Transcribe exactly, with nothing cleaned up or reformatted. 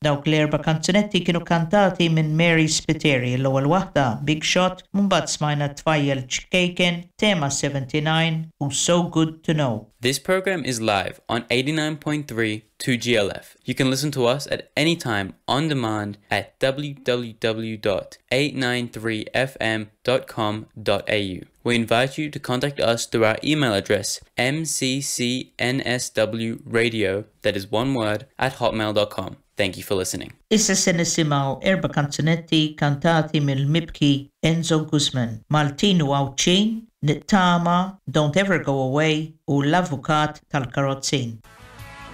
Dawk l-erba' kanzunetti kienu kantati minn Mary Spiteri, l-ewwel waħda Big Shot, mbagħad smajna Tfajjel Ċkejken, Tema seventy-nine u So Good to Know. This program is live on eighty-nine point three two G L F. You can listen to us at any time on demand at w w w dot eight nine three f m dot com dot a u. We invite you to contact us through our email address m c c n s w radio, that is one word, at hotmail dot com. Thank you for listening. Issa se nisimgħu erba' kanzunetti kantati mill-mibki Enzo Guzman, Maltinu Awċin, Nittama, Don't Ever Go Away u L-Avukat tal-Karozzin.